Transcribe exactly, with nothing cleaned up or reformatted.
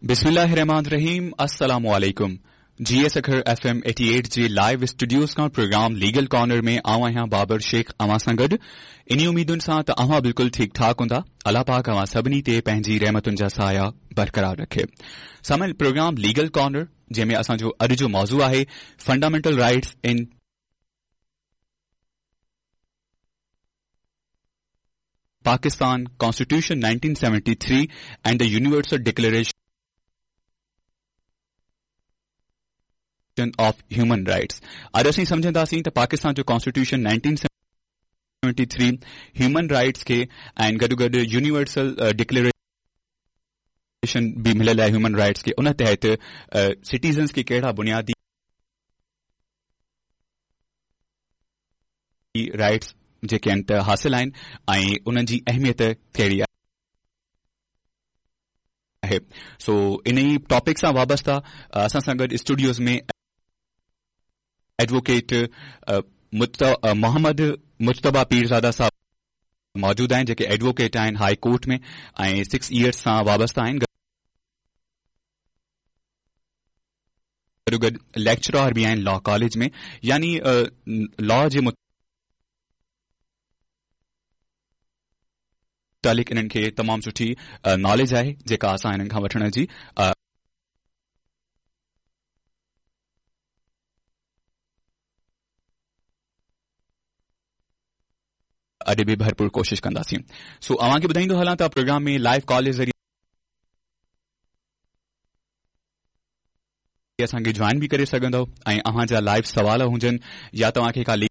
बिस्मिल्लाहिर्रहमानिर्रहीम अस्सलामु अलैकुम जी एस अखर एफ एम अठासी जे लाइव स्टूडियोज़ का प्रोग्राम लीगल कॉर्नर में आऊं आहियां बाबर शेख अवां सां गॾु इन्ही उम्मीदुनि सां त अवां बिल्कुलु ठीक ठाक हूंदा। अल्लाह पाक अवां सभिनी ते पंहिंजी रहमतुनि जा साया बरक़रार रखे। सामिल प्रोग्राम लीगल कॉर्नर जंहिंमें असांजो अॼु जो मौज़ू आहे फंडामेंटल राइट्स इन Pakistan constitution nineteen seventy three and the universal declaration of human rights. अॼु असीं समझंदासीं त पाकिस्तान जो constitution nineteen seventy three human rights के ऐं गॾु गॾु यूनिवर्सल डिक्लेरेशन भी मिलियल आहे ह्यूमन राइट्स के, उन तहत सिटीज़न्स के कहिड़ा बुनियादी राइट्स जेके आहिनि त हासिल आहिनि ऐं उन्हनि जी अहमियत कहिड़ी आहे। सो इन ई टॉपिक सां वाबस्ता असां सां गॾु स्टूडियोज़ में एडवोकेट मोहम्मद मुश्तबा पीरज़ादा साहब मौजूद आहिनि जेके एडवोकेट आहिनि हाई कोर्ट में ऐं सिक्स इयर्स सां वाबस्ता आहिनि। गॾो गॾु लेक्चरर बि आहिनि लॉ कॉलेज में, यानी लॉ जे मुतालिक़ इन्हनि खे तमामु सुठी नॉलेज आहे जेका असां हिननि खां वठण जी अॼु बि भरपूर कोशिश कंदासीं। सो अव्हांखे ॿुधाईंदो हलां त प्रोग्राम में लाइव कॉल जे ज़रिए असांखे ज्वाइन भी करे सघंदव ऐं अव्हां जा लाइव सवाल हुजनि या तव्हांखे का